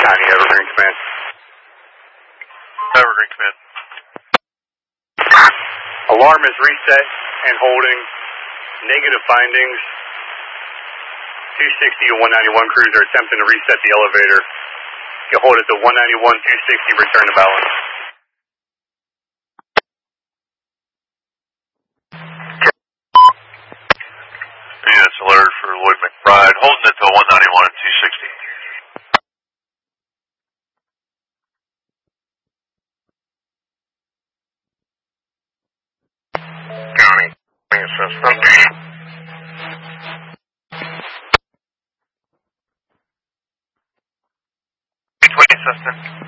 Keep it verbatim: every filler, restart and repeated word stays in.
ninety, Evergreen Command. Evergreen Command. Alarm is reset and holding. Negative findings. two sixty to one ninety-one crews are attempting to reset the elevator. You hold it to one ninety-one, two sixty, return to balance. Units alert for Lloyd McBride, holding it to one ninety-one and two sixty. County assistant. Assistant.